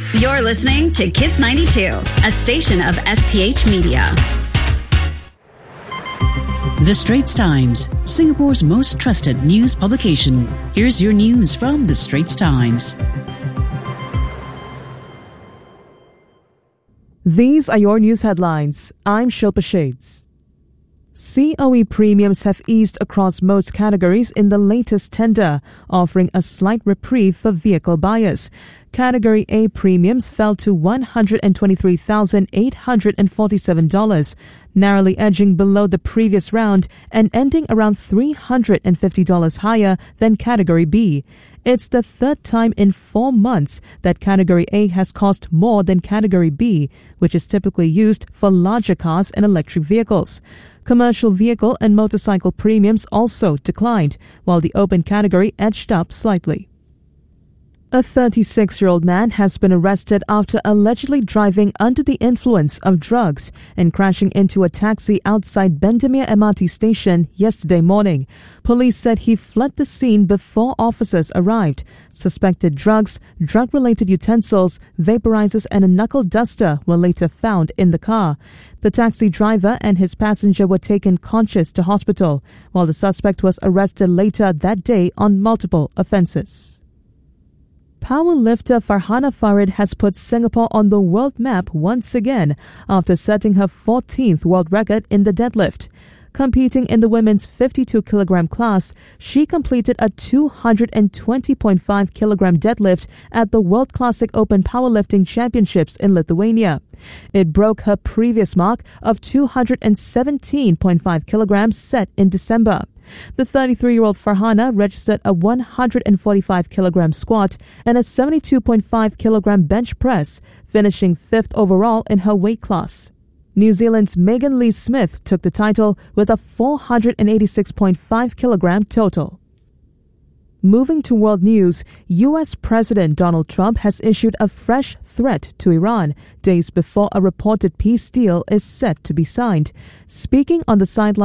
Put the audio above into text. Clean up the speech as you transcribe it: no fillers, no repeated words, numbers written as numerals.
You're listening to Kiss 92, a station of SPH Media. The Straits Times, Singapore's most trusted news publication. Here's your news from The Straits Times. These are your news headlines. I'm Shilpa Shades. COE premiums have eased across most categories in the latest tender, offering a slight reprieve for vehicle buyers. Category A premiums fell to $123,847, narrowly edging below the previous round and ending around $350 higher than Category B. It's the third time in 4 months that Category A has cost more than Category B, which is typically used for larger cars and electric vehicles. Commercial vehicle and motorcycle premiums also declined, while the open category edged up slightly. A 36-year-old man has been arrested after allegedly driving under the influence of drugs and crashing into a taxi outside Bendemeer MRT station yesterday morning. Police said he fled the scene before officers arrived. Suspected drugs, drug-related utensils, vaporizers and a knuckle duster were later found in the car. The taxi driver and his passenger were taken conscious to hospital, while the suspect was arrested later that day on multiple offences. Powerlifter Farhana Farid has put Singapore on the world map once again after setting her 14th world record in the deadlift. Competing in the women's 52-kilogram class, she completed a 220.5-kilogram deadlift at the World Classic Open Powerlifting Championships in Lithuania. It broke her previous mark of 217.5 kilograms set in December. The 33-year-old Farhana registered a 145-kilogram squat and a 72.5-kilogram bench press, finishing 5th overall in her weight class. New Zealand's Megan Lee Smith took the title with a 486.5-kilogram total. Moving to world news, U.S. President Donald Trump has issued a fresh threat to Iran days before a reported peace deal is set to be signed. Speaking on the sideline